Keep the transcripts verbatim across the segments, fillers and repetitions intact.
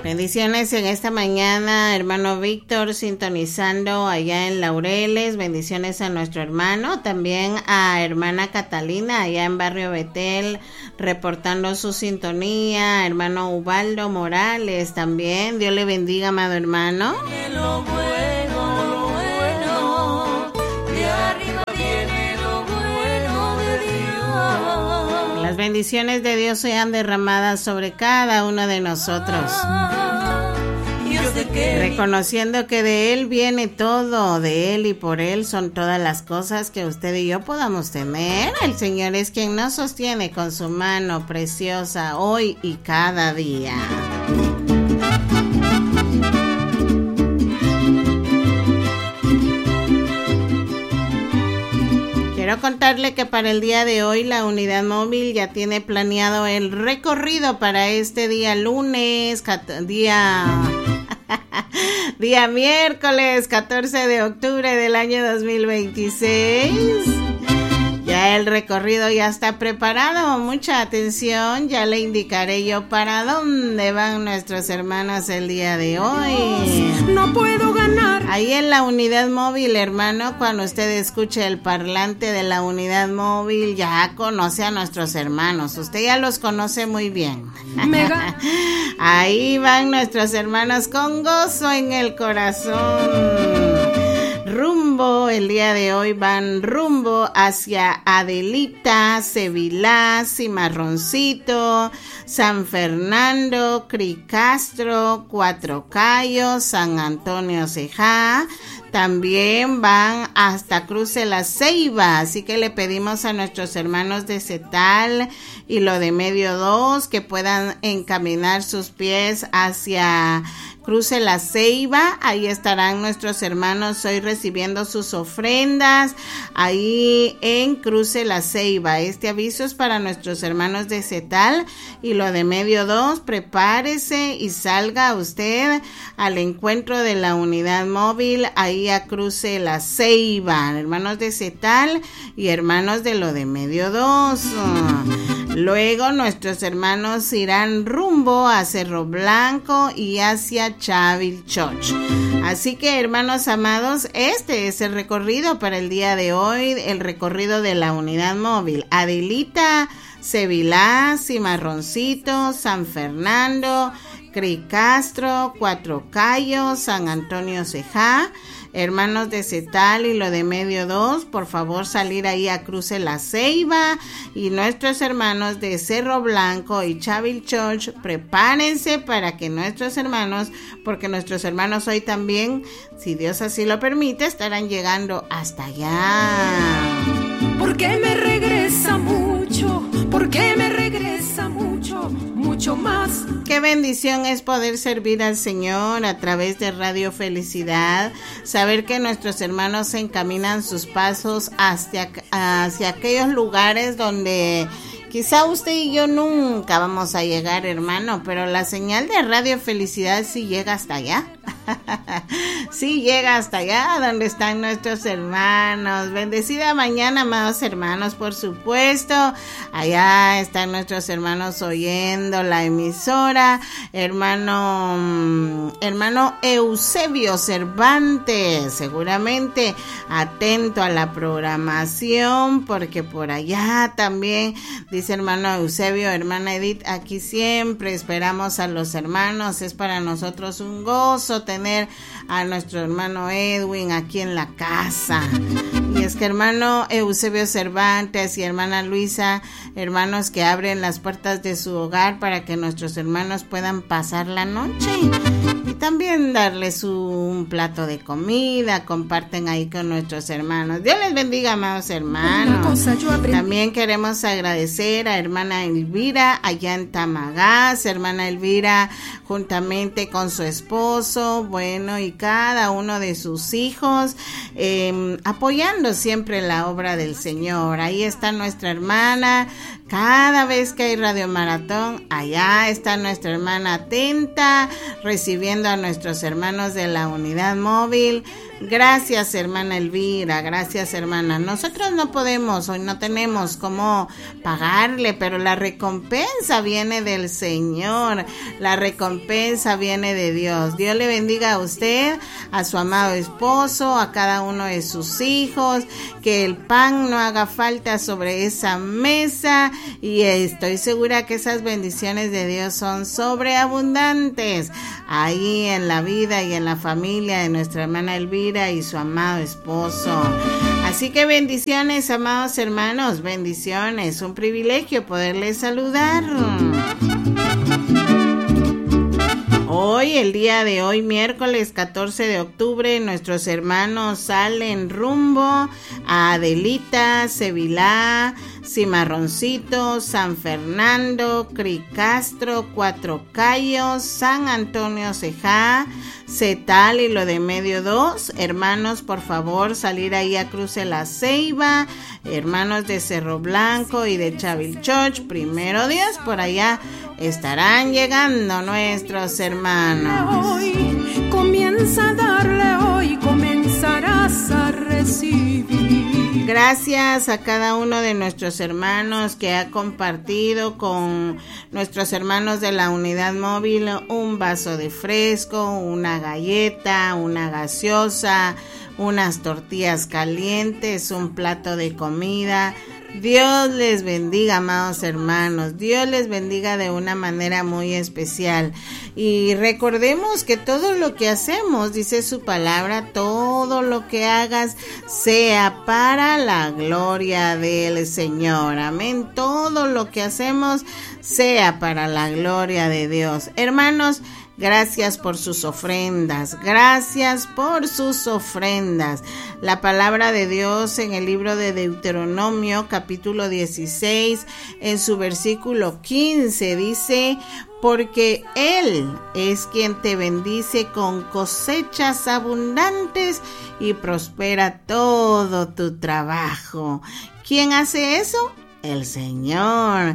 Bendiciones en esta mañana, hermano Víctor, sintonizando allá en Laureles. Bendiciones a nuestro hermano, también a hermana Catalina, allá en Barrio Betel, reportando su sintonía. Hermano Ubaldo Morales también. Dios le bendiga, amado hermano. Lo bueno, lo bueno, de arriba viene lo bueno de Dios. Las bendiciones de Dios sean derramadas sobre cada uno de nosotros. Reconociendo que de Él viene todo, de Él y por Él son todas las cosas que usted y yo podamos tener. El Señor es quien nos sostiene con su mano preciosa hoy y cada día. Quiero contarle que para el día de hoy la unidad móvil ya tiene planeado el recorrido para este día lunes, día... día miércoles catorce de octubre del año dos mil veintiséis. Ya el recorrido ya está preparado. Mucha atención, ya le indicaré yo para dónde van nuestros hermanos el día de hoy. No puedo ganar. Ahí en la unidad móvil, hermano, cuando usted escuche el parlante de la unidad móvil, ya conoce a nuestros hermanos. Usted ya los conoce muy bien. Mega. Ahí van nuestros hermanos con gozo en el corazón. Rumbo, el día de hoy van rumbo hacia Adelita, Sevilá, Cimarroncito, San Fernando, Cricastro, Cuatro Cayos, San Antonio Cejá. También van hasta Cruce La Ceiba, así que le pedimos a nuestros hermanos de Cetal y lo de Medio dos que puedan encaminar sus pies hacia Cruce La Ceiba. Ahí estarán nuestros hermanos hoy recibiendo sus ofrendas ahí en Cruce La Ceiba. Este aviso es para nuestros hermanos de Cetal y lo de Medio dos. Prepárese y salga usted al encuentro de la unidad móvil ahí a Cruce La Ceiba, hermanos de Cetal y hermanos de lo de Medio dos. Luego nuestros hermanos irán rumbo a Cerro Blanco y hacia Chavil Church. Así que, hermanos amados, este es el recorrido para el día de hoy, el recorrido de la unidad móvil. Adelita, Sevilá, Cimarroncito, San Fernando, Cricastro, Cuatro Cayos, San Antonio Cejá. Hermanos de Cetal y lo de Medio dos, por favor salir ahí a Cruce La Ceiba. Y nuestros hermanos de Cerro Blanco y Chavil Church, prepárense para que nuestros hermanos, porque nuestros hermanos hoy también, si Dios así lo permite, estarán llegando hasta allá. ¿Por qué me regresa mucho? ¿Por qué me regresa mucho? Mucho más. Qué bendición es poder servir al Señor a través de Radio Felicidad, saber que nuestros hermanos se encaminan sus pasos hacia, hacia aquellos lugares donde quizá usted y yo nunca vamos a llegar, hermano, pero la señal de Radio Felicidad sí llega hasta allá. Sí llega hasta allá donde están nuestros hermanos. Bendecida mañana, amados hermanos, por supuesto. Allá están nuestros hermanos oyendo la emisora. Hermano, hermano Eusebio Cervantes, seguramente atento a la programación, porque por allá también dice hermano Eusebio, hermana Edith, aquí siempre esperamos a los hermanos. Es para nosotros un gozo tener a nuestro hermano Edwin aquí en la casa. Y es que hermano Eusebio Cervantes y hermana Luisa, hermanos que abren las puertas de su hogar para que nuestros hermanos puedan pasar la noche y también darles un plato de comida, comparten ahí con nuestros hermanos. Dios les bendiga, amados hermanos. También queremos agradecer a hermana Elvira allá en Tamagás, hermana Elvira juntamente con su esposo, bueno, y cada uno de sus hijos, eh, apoyando siempre la obra del Señor. Ahí está nuestra hermana Cada vez que hay Radio Maratón, allá está nuestra hermana atenta, recibiendo a nuestros hermanos de la unidad móvil. Gracias, hermana Elvira, gracias, hermana. Nosotros no podemos, hoy no tenemos cómo pagarle, pero la recompensa viene del Señor, la recompensa viene de Dios. Dios le bendiga a usted, a su amado esposo, a cada uno de sus hijos, que el pan no haga falta sobre esa mesa, y estoy segura que esas bendiciones de Dios son sobreabundantes ahí en la vida y en la familia de nuestra hermana Elvira y su amado esposo. Así que bendiciones, amados hermanos, bendiciones, un privilegio poderles saludar. Hoy, el día de hoy, miércoles catorce de octubre, nuestros hermanos salen rumbo a Adelita, Sevilá, Cimarroncito, San Fernando, Cricastro, Cuatro Cayos, San Antonio Cejá, Cetal y lo de Medio dos. Hermanos, por favor, salir ahí a Cruce La Ceiba, hermanos de Cerro Blanco y de Chavilchoch, primero Dios, por allá estarán llegando nuestros hermanos. Hoy comienza a darle, hoy comenzarás a recibir. Gracias a cada uno de nuestros hermanos que ha compartido con nuestros hermanos de la unidad móvil un vaso de fresco, una galleta, una gaseosa, unas tortillas calientes, un plato de comida. Dios les bendiga, amados hermanos. Dios les bendiga de una manera muy especial. Y recordemos que todo lo que hacemos, dice su palabra, todo lo que hagas sea para la gloria del Señor. Amén. Todo lo que hacemos sea para la gloria de Dios. Hermanos, gracias por sus ofrendas, gracias por sus ofrendas. La palabra de Dios en el libro de Deuteronomio, capítulo dieciséis, en su versículo quince, dice: porque Él es quien te bendice con cosechas abundantes y prospera todo tu trabajo. ¿Quién hace eso? El Señor.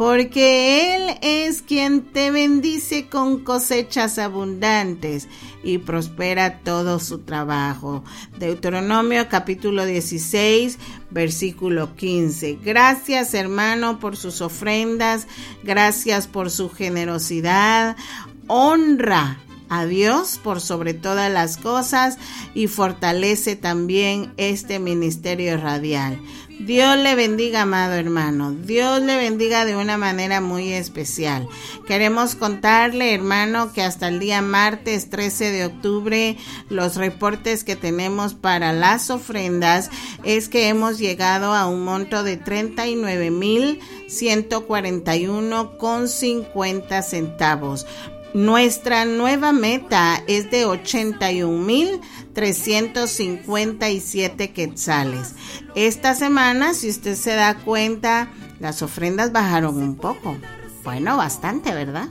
Porque Él es quien te bendice con cosechas abundantes y prospera todo su trabajo. Deuteronomio capítulo dieciséis, versículo quince. Gracias, hermano, por sus ofrendas. Gracias por su generosidad. Honra a Dios por sobre todas las cosas y fortalece también este ministerio radial. Dios le bendiga, amado hermano. Dios le bendiga de una manera muy especial. Queremos contarle, hermano, que hasta el día martes trece de octubre, los reportes que tenemos para las ofrendas es que hemos llegado a un monto de treinta y nueve mil ciento cuarenta y uno con cincuenta centavos. Nuestra nueva meta es de ochenta y un mil trescientos cincuenta y siete quetzales. Esta semana, si usted se da cuenta, las ofrendas bajaron un poco. Bueno, bastante, ¿verdad?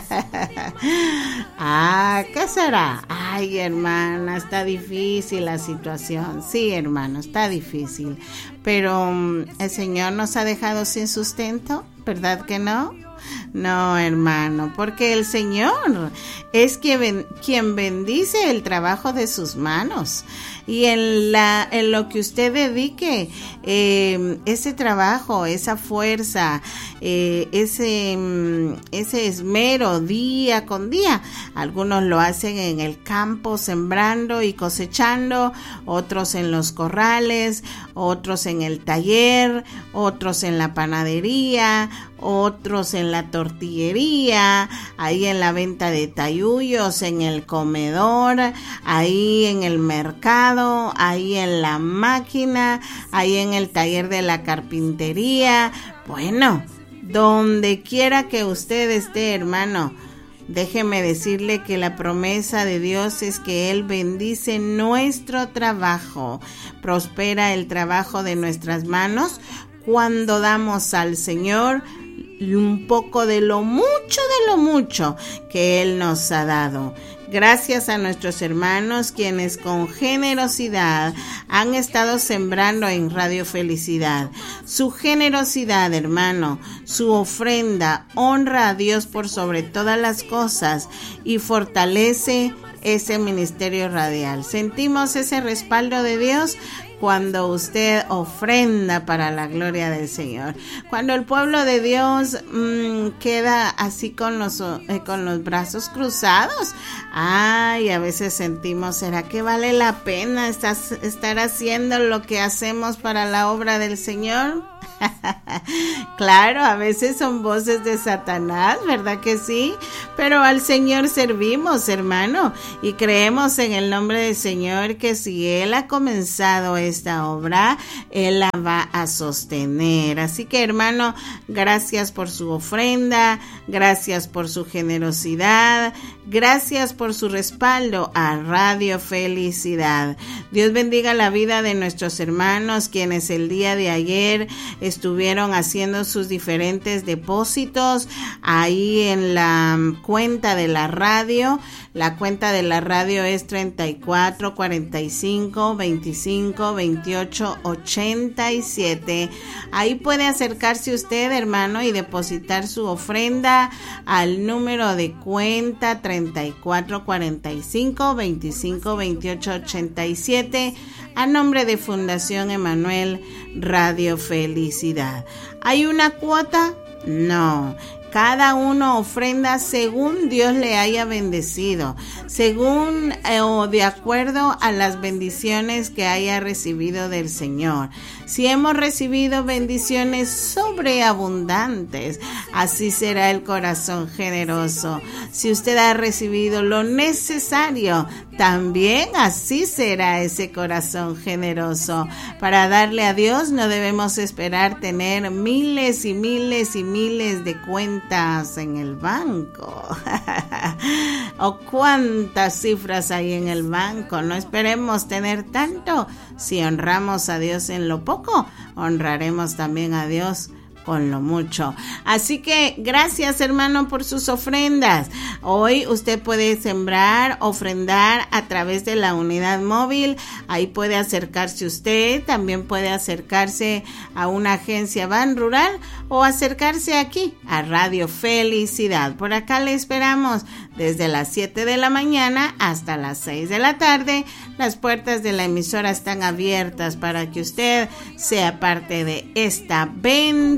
Ah, ¿qué será? Ay, hermana, está difícil la situación. Sí, hermano, está difícil. Pero um, el Señor nos ha dejado sin sustento, ¿verdad que no? No, hermano, porque el Señor es quien, quien bendice el trabajo de sus manos. Y en, la, en lo que usted dedique eh, ese trabajo, esa fuerza, eh, ese, ese esmero día con día. Algunos lo hacen en el campo sembrando y cosechando, otros en los corrales, otros en el taller, otros en la panadería, otros en la tortillería, ahí en la venta de tayuyos, en el comedor, ahí en el mercado, ahí en la máquina, ahí en el taller de la carpintería. Bueno, donde quiera que usted esté, hermano, déjeme decirle que la promesa de Dios es que Él bendice nuestro trabajo, prospera el trabajo de nuestras manos cuando damos al Señor un poco de lo mucho, de lo mucho que Él nos ha dado. Gracias a nuestros hermanos quienes con generosidad han estado sembrando en Radio Felicidad. Su generosidad, hermano, su ofrenda honra a Dios por sobre todas las cosas y fortalece ese ministerio radial. Sentimos ese respaldo de Dios cuando usted ofrenda para la gloria del Señor. Cuando el pueblo de Dios mmm, queda así con los, eh, con los brazos cruzados, ay, a veces sentimos, ¿será que vale la pena estar, estar haciendo lo que hacemos para la obra del Señor? Claro, a veces son voces de Satanás, ¿verdad que sí? Pero al Señor servimos, hermano, y creemos en el nombre del Señor que si Él ha comenzado esta obra, Él la va a sostener. Así que, hermano, gracias por su ofrenda, gracias por su generosidad, gracias por su respaldo a Radio Felicidad. Dios bendiga la vida de nuestros hermanos quienes el día de ayer estuvieron haciendo sus diferentes depósitos ahí en la cuenta de la radio. La cuenta de la radio es treinta y cuatro, cuarenta y cinco, veinticinco, veintiocho, ochenta y siete. Ahí puede acercarse usted, hermano, y depositar su ofrenda al número de cuenta treinta y cuatro, cuarenta y cinco, veinticinco, veintiocho, ochenta y siete a nombre de Fundación Emanuel Radio Felicidad. ¿Hay una cuota? No. Cada uno ofrenda según Dios le haya bendecido, según eh, o de acuerdo a las bendiciones que haya recibido del Señor. Si hemos recibido bendiciones sobreabundantes, así será el corazón generoso. Si usted ha recibido lo necesario, también así será ese corazón generoso. Para darle a Dios no debemos esperar tener miles y miles y miles de cuentas en el banco. O cuántas cifras hay en el banco. No esperemos tener tanto. Si honramos a Dios en lo poco, honraremos también a Dios con lo mucho. Así que gracias, hermano, por sus ofrendas. Hoy usted puede sembrar, ofrendar a través de la unidad móvil. Ahí puede acercarse usted, también puede acercarse a una agencia Ban Rural o acercarse aquí a Radio Felicidad. Por acá le esperamos desde las siete de la mañana hasta las seis de la tarde. Las puertas de la emisora están abiertas para que usted sea parte de esta bendición.